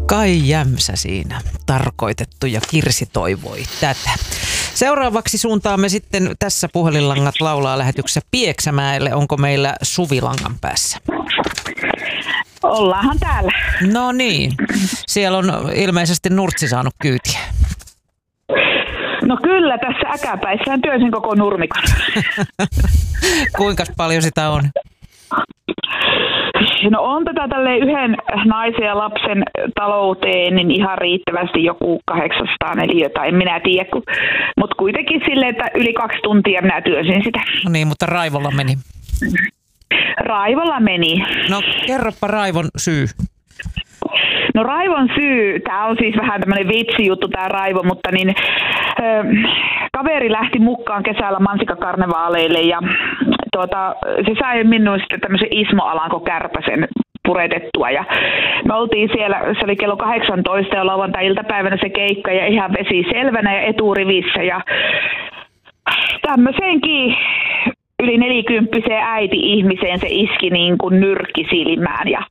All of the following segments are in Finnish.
Kai Jämsä siinä tarkoitettu ja Kirsi toivoi tätä. Seuraavaksi suuntaamme sitten tässä Puhelinlangat laulaa lähetyksessä Pieksämäelle. Onko meillä Suvi langan päässä? Ollaanhan täällä. No niin. Siellä on ilmeisesti Nurtsi saanut kyytiä. No kyllä, tässä äkäpäissään työsin koko nurmikon. Kuinka paljon sitä on? No on tätä tälleen yhden naisen ja lapsen talouteen niin ihan riittävästi joku 800 neliötä, en minä tiedä. Mutta kuitenkin silleen, että yli 2 tuntia minä työsin sitä. No niin, mutta raivolla meni. Raivolla meni. No kerropa raivon syy. No raivon syy, tämä on siis vähän tämmöinen vitsijuttu tämä raivo, mutta niin kaveri lähti mukaan kesällä mansikkakarnevaaleille ja se sai minun sitten tämmöisen Ismo Alanko-kärpäsen puretettua ja me oltiin siellä, se oli kello 18 ja lauantai-iltapäivänä se keikka ja ihan vesi selvänä ja eturivissä ja tämmöiseenkin yli 40-vuotiaaseen äiti-ihmiseen se iski niin kuin nyrkki silmään ja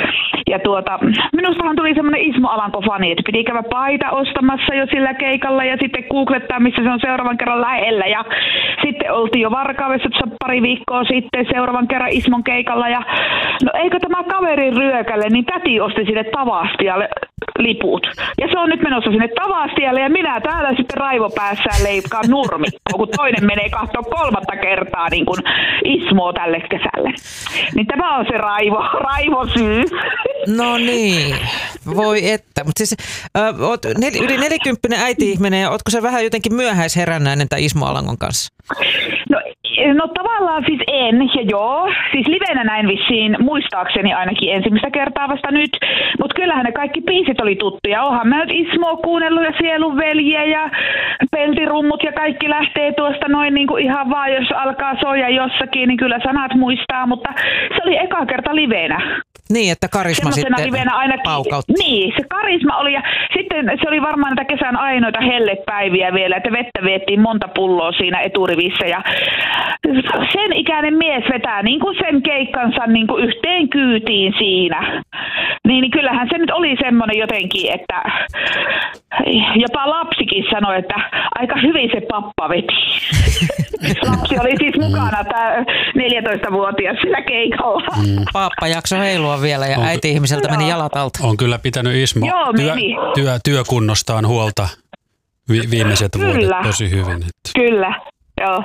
minustahan tuli semmoinen Ismo Alanko-fani, että piti käydä paita ostamassa jo sillä keikalla ja sitten googlettaa, missä se on seuraavan kerran lähellä ja sitten oltiin jo Varkaudessa pari viikkoa sitten seuraavan kerran Ismon keikalla ja no eikö tämä kaveri ryökälle, niin täti osti sille Tavastialle liput. Ja se on nyt menossa sinne Tavastialle ja minä täällä sitten raivopäässään leikkaan nurmikkoa, kun toinen menee katsoa 3. kertaa niin kuin Ismoa tälle kesälle. Niin tämä on se raivosyy. No niin, voi että. Mutta siis oot yli 40 äiti-ihminen ja ootko se vähän jotenkin myöhäisherännäinen tämän Ismo Alankon kanssa? No tavallaan siis en, ja joo, siis livenä näin vissiin muistaakseni ainakin ensimmäistä kertaa vasta nyt, mutta kyllähän ne kaikki biisit oli tuttuja, onhan mä nyt Ismoa kuunnellut ja Sielun veljiä ja Peltirummut ja kaikki lähtee tuosta noin niin kuin ihan vaan, jos alkaa soja jossakin, niin kyllä sanat muistaa, mutta se oli eka kerta livenä. Niin, että karisma sitten paukautti. Niin, se karisma oli ja sitten se oli varmaan näitä kesän ainoita hellepäiviä vielä, että vettä viettiin monta pulloa siinä eturivissä ja sen ikäinen mies vetää niin kuin sen keikkansa niin kuin yhteen kyytiin siinä. Niin kyllähän se nyt oli semmoinen jotenkin, että jopa lapsikin sanoi, että aika hyvin se pappa veti. Lapsi oli siis mukana, tämä 14-vuotias sillä keikalla. Pappa jakso heilua vielä ja äiti-ihmiseltä meni jalat alta. On kyllä pitänyt Ismo työkunnostaan huolta viimeiset vuodet tosi hyvin. Kyllä, joo.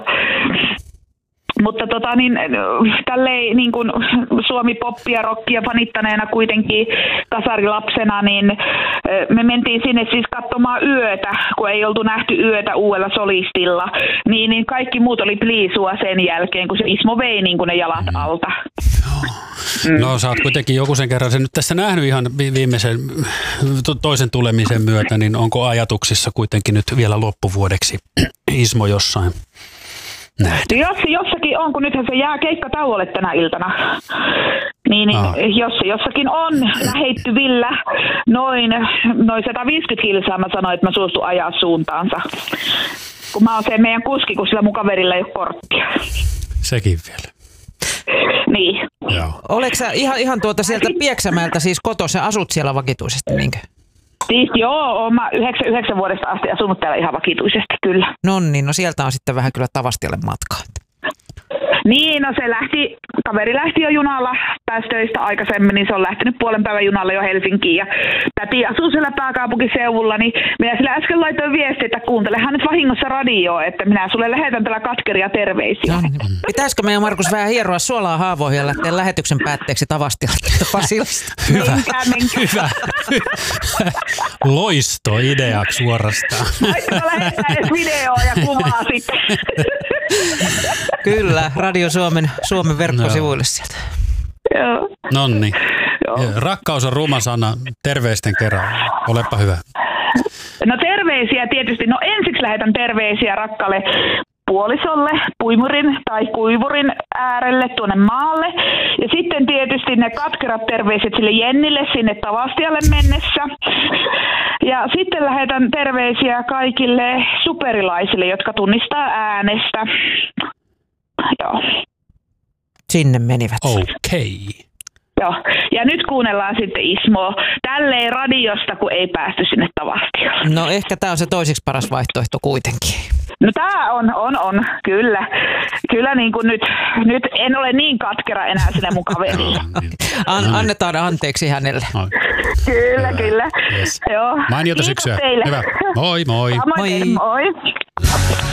Mutta tälleen niin kuin Suomi-poppia, rockia fanittaneena kuitenkin kasarilapsena, niin me mentiin sinne siis katsomaan yötä, kun ei oltu nähty yötä uudella solistilla. Niin kaikki muut oli pliisua sen jälkeen, kun se Ismo vei niin kuin ne jalat alta. No sä oot kuitenkin joku sen kerran sen nyt tässä nähnyt ihan viimeisen toisen tulemisen myötä, niin onko ajatuksissa kuitenkin nyt vielä loppuvuodeksi Ismo jossain? Jossakin on, kun nythän se jää keikkatauolle tänä iltana. Niin jos jossakin on lähettyvillä noin 150 kilsaa, mä sanoin, että mä suostun ajaa suuntaansa. Kun mä oon se meidän kuski, kun sillä mun kaverilla ei ole korttia. Sekin vielä. Niin. Joo. Oletko sä ihan sieltä Pieksämäeltä siis kotossa, asut siellä vakituisesti, niinkö? Siis joo, oon mä 9 vuodesta asti asunut täällä ihan vakituisesti, kyllä. Nonni, no sieltä on sitten vähän kyllä Tavastialle matkaa. Niin, no kaveri lähti jo junalla päästöistä aikaisemmin, niin se on lähtenyt puolen päivän junalla jo Helsinkiin. Ja täti asuu siellä pääkaupunkiseudulla, niin minä sillä äsken laitoin viestiä, että kuuntelehan nyt vahingossa radioa, että minä sulle lähetän tällä katkeria terveisiä. No, niin. Pitäisikö meidän Markus vähän hieroa suolaa haavoihin ja lähteä lähetyksen päätteeksi Tavastialta Pasilasta? Hyvä. Menkää. Hyvä. Loistoideaksi suorastaan. Voitko lähettää edes videoa ja kuvaa sitten? Kyllä, Radio Suomen verkkosivuille sieltä. Joo. Nonni. Rakkaus on ruma sana. Terveisten kerran. Olepa hyvä. No terveisiä tietysti. No ensiksi lähetän terveisiä rakkaalle puolisolle, puimurin tai kuivurin äärelle tuonne maalle. Ja sitten tietysti ne katkerat terveiset sille Jennille sinne Tavastialle mennessä. Ja sitten lähetän terveisiä kaikille superilaisille, jotka tunnistaa äänestä. Joo. Sinne menivät. Okei. Joo. Ja nyt kuunnellaan sitten Ismoa tälleen radiosta, kun ei päästy sinne Tavastiolle. No ehkä tämä on se toiseksi paras vaihtoehto kuitenkin. No tää on, kyllä. Kyllä niin kuin nyt en ole niin katkera enää sinne mun kaverille. Annetaan anteeksi hänelle. Kyllä. Yes. Joo. Mainiota syksyä. Teille. Hyvä. Moi. Moi.